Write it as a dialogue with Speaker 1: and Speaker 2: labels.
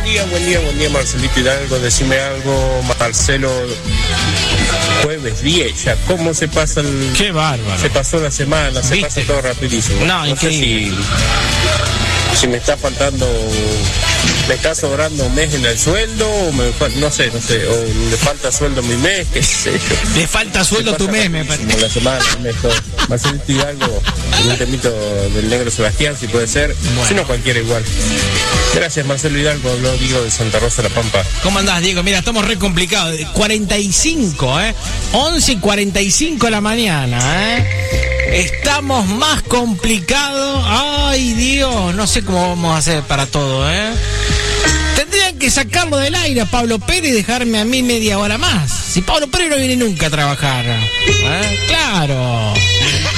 Speaker 1: buen día, Marcelito Hidalgo. Decime algo, Marcelo. Jueves 10 ya, ¿cómo se pasa el...?
Speaker 2: Qué bárbaro.
Speaker 1: Se pasó la semana, se pasa todo rapidísimo.
Speaker 2: No increíble.
Speaker 1: Sé si me está faltando... ¿Me está sobrando un mes en el sueldo? O no sé, o le falta sueldo mi mes, qué sé yo.
Speaker 2: Le falta sueldo tu mes, me parece.
Speaker 1: La semana, el mes todo. Marcelito Hidalgo, un temito del negro Sebastián, si puede ser. Bueno. Si no, cualquiera igual. Gracias, Marcelo Hidalgo, habló Diego de Santa Rosa, La Pampa.
Speaker 2: ¿Cómo andás, Diego? Mira, estamos re complicados. 45, 11:45 de la mañana, Estamos más complicados. Ay, Dios, no sé cómo vamos a hacer para todo, Tendrían que sacarlo del aire a Pablo Pérez y dejarme a mí media hora más. Si Pablo Pérez no viene nunca a trabajar. Claro.